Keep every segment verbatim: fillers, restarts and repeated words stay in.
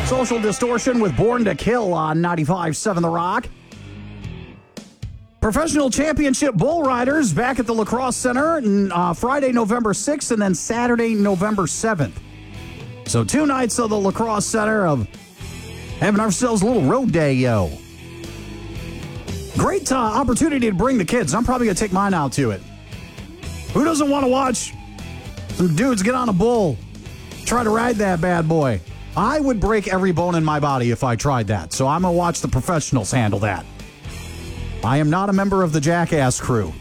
Social Distortion with Born to Kill on ninety-five point seven The Rock. Professional Championship Bull Riders back at the La Crosse Center uh, Friday, November sixth, and then Saturday, November seventh. So two nights of the La Crosse Center of having ourselves a little road day, yo. Great uh, opportunity to bring the kids. I'm probably going to take mine out to it. Who doesn't want to watch some dudes get on a bull, try to ride that bad boy? I would break every bone in my body if I tried that, so I'm going to watch the professionals handle that. I am not a member of the Jackass crew,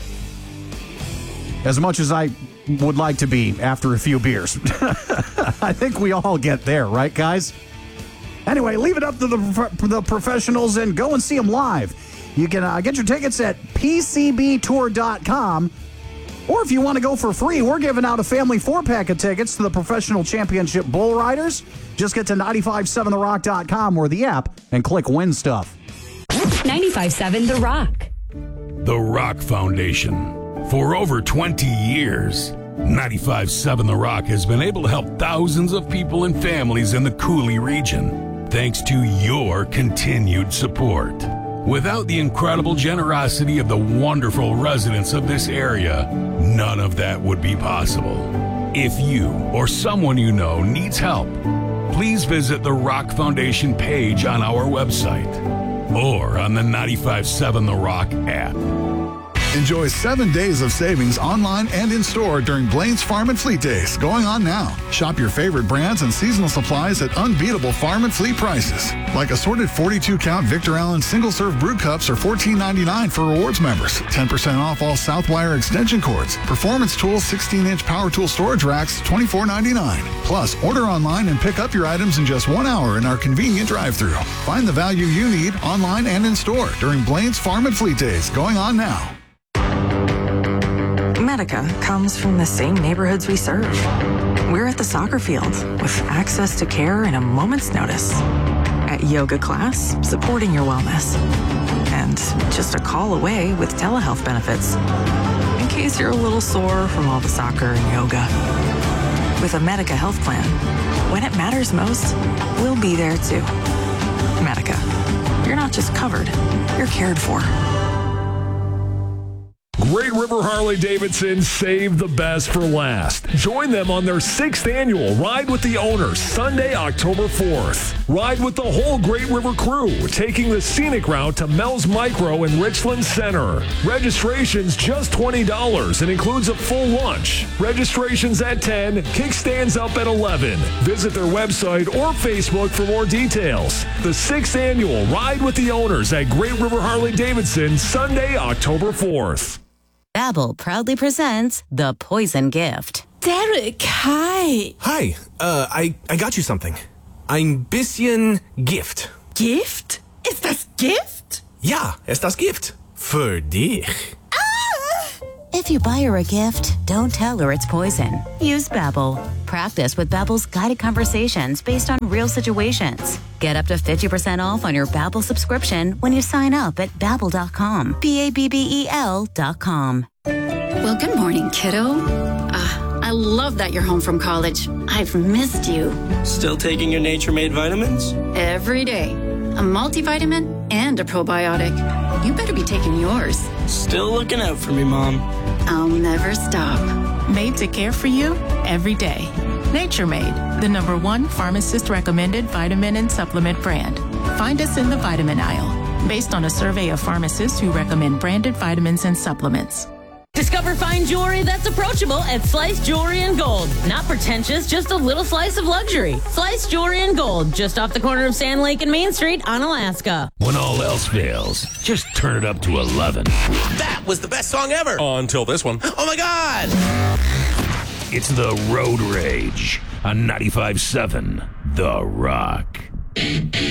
as much as I would like to be after a few beers. I think we all get there, right, guys? Anyway, leave it up to the, the professionals and go and see them live. You can uh, get your tickets at P C B tour dot com. Or if you want to go for free, we're giving out a family four-pack of tickets to the Professional Championship Bull Riders. Just get to nine five seven the rock dot com or the app and click Win Stuff. ninety-five point seven The Rock. The Rock Foundation. For over twenty years, ninety-five point seven The Rock has been able to help thousands of people and families in the Coulee region, thanks to your continued support. Without the incredible generosity of the wonderful residents of this area, none of that would be possible. If you or someone you know needs help, please visit the Rock Foundation page on our website or on the ninety-five point seven The Rock app. Enjoy seven days of savings online and in-store during Blaine's Farm and Fleet Days, going on now. Shop your favorite brands and seasonal supplies at unbeatable farm and fleet prices. Like assorted forty-two count Victor Allen single-serve brew cups are fourteen ninety-nine for rewards members. ten percent off all Southwire extension cords. Performance Tools sixteen inch power tool storage racks, twenty-four ninety-nine. Plus, order online and pick up your items in just one hour in our convenient drive-thru. Find the value you need online and in-store during Blaine's Farm and Fleet Days, going on now. Medica comes from the same neighborhoods we serve. We're at the soccer field with access to care in a moment's notice. At yoga class, supporting your wellness. And just a call away with telehealth benefits. In case you're a little sore from all the soccer and yoga. With a Medica health plan, when it matters most, we'll be there too. Medica. You're not just covered, you're cared for. Great River Harley-Davidson saved the best for last. Join them on their sixth annual Ride with the Owners, Sunday, October fourth. Ride with the whole Great River crew, taking the scenic route to Mel's Micro in Richland Center. Registration's just twenty dollars and includes a full lunch. Registration's at ten, kickstands up at eleven. Visit their website or Facebook for more details. The sixth annual Ride with the Owners at Great River Harley-Davidson, Sunday, October fourth. Babbel proudly presents The Poison Gift. Derek, hi. Hi, uh, I, I got you something. Ein bisschen Gift. Gift? Ist das Gift? Ja, ist das Gift. Für dich. If you buy her a gift, don't tell her it's poison. Use Babbel. Practice with Babbel's guided conversations based on real situations. Get up to fifty percent off on your Babbel subscription when you sign up at Babbel dot com. B A B B E L dot com. Well, good morning, kiddo. Uh, I love that you're home from college. I've missed you. Still taking your Nature Made vitamins? Every day. A multivitamin and a probiotic. You better be taking yours. Still looking out for me, Mom. I'll never stop. Made to care for you every day. Nature Made, the number one pharmacist-recommended vitamin and supplement brand. Find us in the vitamin aisle, based on a survey of pharmacists who recommend branded vitamins and supplements. Discover fine jewelry that's approachable at Slice Jewelry and Gold. Not pretentious, just a little slice of luxury. Slice Jewelry and Gold, just off the corner of Sand Lake and Main Street on Alaska. When all else fails, just turn it up to eleven. That was the best song ever. Until this one. Oh my God. It's the Road Rage on ninety-five point seven The Rock.